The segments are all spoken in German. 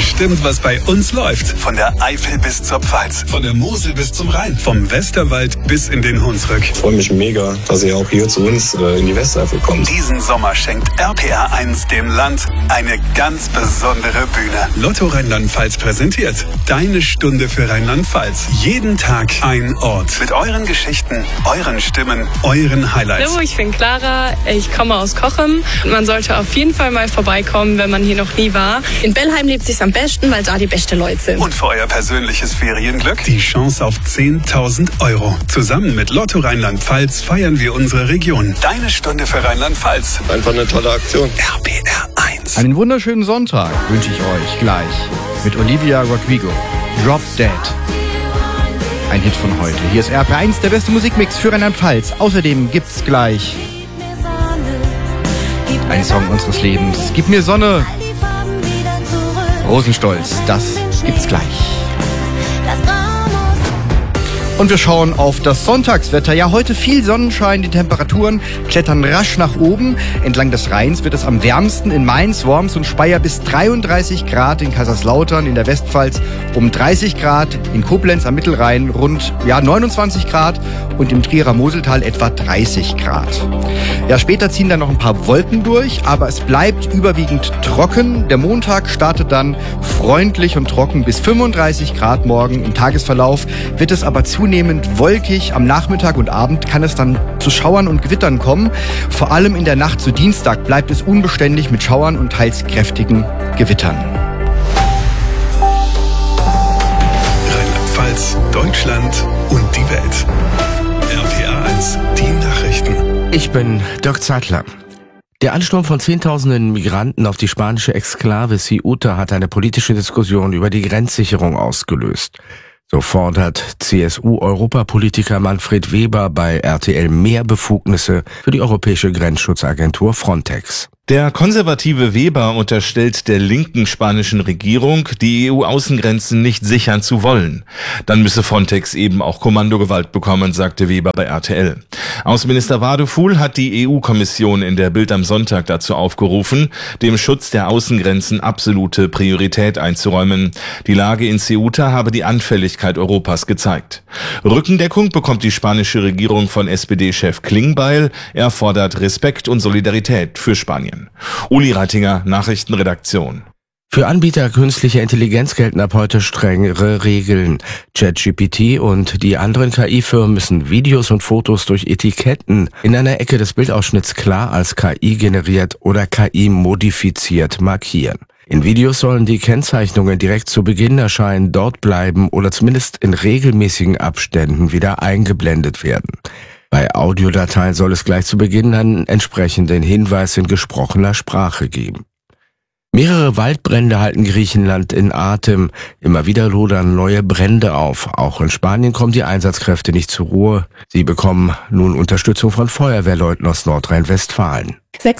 bestimmt, was bei uns läuft. Von der Eifel bis zur Pfalz, von der Mosel bis zum Rhein, vom Westerwald bis in den Hunsrück. Ich freue mich mega, dass ihr auch hier zu uns in die Westeifel kommt. Diesen Sommer schenkt RPR 1 dem Land eine ganz besondere Bühne. Lotto Rheinland-Pfalz präsentiert Deine Stunde für Rheinland-Pfalz. Jeden Tag ein Ort. Mit euren Geschichten, euren Stimmen, euren Highlights. Hallo, ich bin Clara, ich komme aus Cochem. Man sollte auf jeden Fall mal vorbeikommen, wenn man hier noch nie war. In Bellheim lebt es sich am besten, weil da die besten Leute sind. Und für euer persönliches Ferienglück die Chance auf 10.000 €. Zusammen mit Lotto Rheinland-Pfalz feiern wir unsere Region. Deine Stunde für Rheinland-Pfalz. Einfach eine tolle Aktion. RPR 1. Einen wunderschönen Sonntag wünsche ich euch gleich mit Olivia Rodrigo. Drop Dead. Ein Hit von heute. Hier ist RPR 1, der beste Musikmix für Rheinland-Pfalz. Außerdem gibt's gleich ein Song unseres Lebens. Gib mir Sonne. Rosenstolz, das gibt's gleich. Und wir schauen auf das Sonntagswetter. Ja, heute viel Sonnenschein, die Temperaturen klettern rasch nach oben. Entlang des Rheins wird es am wärmsten in Mainz, Worms und Speyer bis 33 Grad, in Kaiserslautern, in der Westpfalz um 30 Grad, in Koblenz am Mittelrhein rund 29 Grad und im Trierer Moseltal etwa 30 Grad. Ja, später ziehen dann noch ein paar Wolken durch, aber es bleibt überwiegend trocken. Der Montag startet dann freundlich und trocken bis 35 Grad morgen. Im Tagesverlauf wird es aber zunehmend wolkig. Am Nachmittag und Abend kann es dann zu Schauern und Gewittern kommen. Vor allem in der Nacht zu Dienstag bleibt es unbeständig mit Schauern und teils kräftigen Gewittern. Rheinland-Pfalz, Deutschland und die Welt. RPR 1, die Nachrichten. Ich bin Dirk Zeitler. Der Ansturm von Zehntausenden Migranten auf die spanische Exklave Ceuta hat eine politische Diskussion über die Grenzsicherung ausgelöst. So fordert CSU-Europapolitiker Manfred Weber bei RTL mehr Befugnisse für die Europäische Grenzschutzagentur Frontex. Der konservative Weber unterstellt der linken spanischen Regierung, die EU-Außengrenzen nicht sichern zu wollen. Dann müsse Frontex eben auch Kommandogewalt bekommen, sagte Weber bei RTL. Außenminister Wadefuhl hat die EU-Kommission in der Bild am Sonntag dazu aufgerufen, dem Schutz der Außengrenzen absolute Priorität einzuräumen. Die Lage in Ceuta habe die Anfälligkeit Europas gezeigt. Rückendeckung bekommt die spanische Regierung von SPD-Chef Klingbeil. Er fordert Respekt und Solidarität für Spanien. Uli Reitinger, Nachrichtenredaktion. Für Anbieter künstlicher Intelligenz gelten ab heute strengere Regeln. ChatGPT und die anderen KI-Firmen müssen Videos und Fotos durch Etiketten in einer Ecke des Bildausschnitts klar als KI generiert oder KI modifiziert markieren. In Videos sollen die Kennzeichnungen direkt zu Beginn erscheinen, dort bleiben oder zumindest in regelmäßigen Abständen wieder eingeblendet werden. Bei Audiodateien soll es gleich zu Beginn einen entsprechenden Hinweis in gesprochener Sprache geben. Mehrere Waldbrände halten Griechenland in Atem. Immer wieder lodern neue Brände auf. Auch in Spanien kommen die Einsatzkräfte nicht zur Ruhe. Sie bekommen nun Unterstützung von Feuerwehrleuten aus Nordrhein-Westfalen.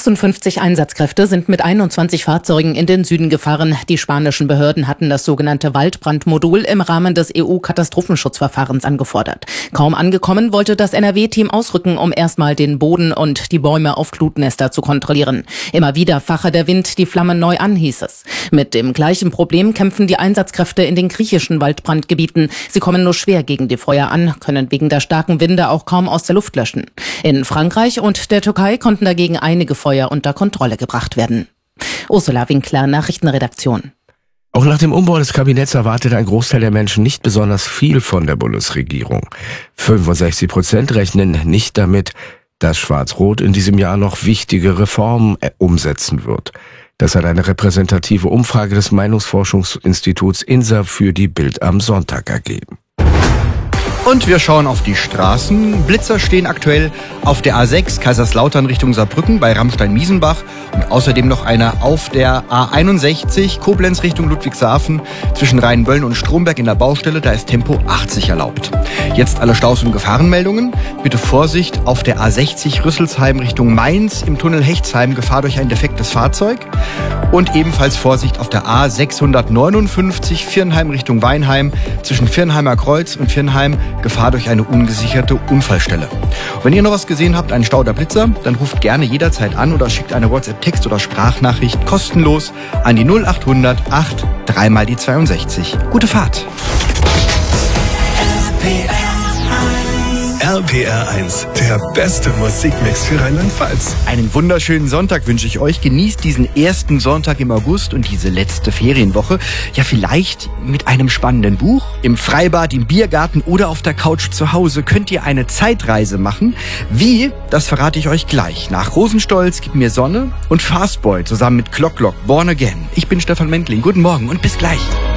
56 Einsatzkräfte sind mit 21 Fahrzeugen in den Süden gefahren. Die spanischen Behörden hatten das sogenannte Waldbrandmodul im Rahmen des EU-Katastrophenschutzverfahrens angefordert. Kaum angekommen, wollte das NRW-Team ausrücken, um erstmal den Boden und die Bäume auf Glutnester zu kontrollieren. Immer wieder fache der Wind die Flammen neu an, hieß es. Mit dem gleichen Problem kämpfen die Einsatzkräfte in den griechischen Waldbrandgebieten. Sie kommen nur schwer gegen die Feuer an, können wegen der starken Winde auch kaum aus der Luft löschen. In Frankreich und der Türkei konnten dagegen einige Feuer unter Kontrolle gebracht werden. Ursula Winkler, Nachrichtenredaktion. Auch nach dem Umbau des Kabinetts erwartet ein Großteil der Menschen nicht besonders viel von der Bundesregierung. 65% rechnen nicht damit, dass Schwarz-Rot in diesem Jahr noch wichtige Reformen umsetzen wird. Das hat eine repräsentative Umfrage des Meinungsforschungsinstituts INSA für die Bild am Sonntag ergeben. Und wir schauen auf die Straßen. Blitzer stehen aktuell auf der A6 Kaiserslautern Richtung Saarbrücken bei Ramstein-Miesenbach und außerdem noch einer auf der A61 Koblenz Richtung Ludwigshafen zwischen Rheinböllen und Stromberg in der Baustelle. Da ist Tempo 80 erlaubt. Jetzt alle Staus- und Gefahrenmeldungen. Bitte Vorsicht auf der A60 Rüsselsheim Richtung Mainz im Tunnel Hechtsheim, Gefahr durch ein defektes Fahrzeug. Und ebenfalls Vorsicht auf der A659 Viernheim Richtung Weinheim zwischen Viernheimer Kreuz und Viernheim, Gefahr durch eine ungesicherte Unfallstelle. Und wenn ihr noch was gesehen habt, einen Stau oder Blitzer, dann ruft gerne jederzeit an oder schickt eine WhatsApp-Text- oder Sprachnachricht kostenlos an die 0800 8 dreimal die 62. Gute Fahrt. RPR1, der beste Musikmix für Rheinland-Pfalz. Einen wunderschönen Sonntag wünsche ich euch. Genießt diesen ersten Sonntag im August und diese letzte Ferienwoche. Ja, vielleicht mit einem spannenden Buch. Im Freibad, im Biergarten oder auf der Couch zu Hause könnt ihr eine Zeitreise machen. Wie? Das verrate ich euch gleich. Nach Rosenstolz, Gib mir Sonne und Fastboy zusammen mit Clock Born Again. Ich bin Stefan Mentling. Guten Morgen und bis gleich.